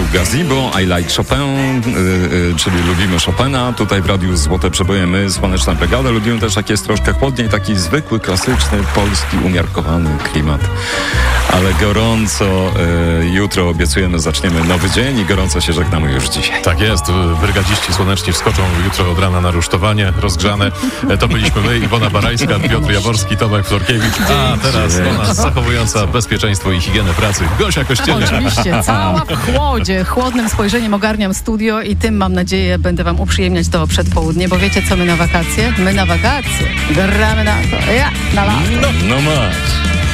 Gazebo, I Like Chopin, czyli lubimy Chopina. Tutaj w Radiu Złote Przeboje my, Słoneczna Brygada. Lubimy też, jak jest troszkę chłodniej, taki zwykły, klasyczny, polski, umiarkowany klimat. Ale gorąco jutro obiecujemy, zaczniemy nowy dzień i gorąco się żegnamy już dzisiaj. Tak jest, brygadziści słoneczni wskoczą jutro od rana na rusztowanie rozgrzane. To byliśmy my, Iwona Barańska, Piotr Jaworski, Tomek Florkiewicz, a teraz do nas zachowująca bezpieczeństwo i higienę pracy Gosia Kościelnia. Oczywiście, cała w chłodzie, chłodnym spojrzeniem ogarniam studio i tym, mam nadzieję, będę wam uprzyjemniać to przedpołudnie, bo wiecie co my na wakacje? My na wakacje gramy na to, ja na lato. No masz.